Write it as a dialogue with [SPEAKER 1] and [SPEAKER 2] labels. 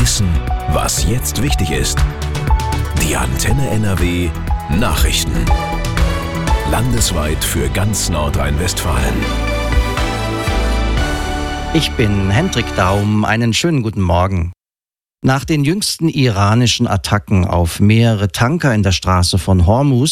[SPEAKER 1] Wissen, was jetzt wichtig ist. Die Antenne NRW Nachrichten. Landesweit für ganz Nordrhein-Westfalen.
[SPEAKER 2] Ich bin Hendrik Daum. Einen schönen guten Morgen. Nach den jüngsten iranischen Attacken auf mehrere Tanker in der Straße von Hormuz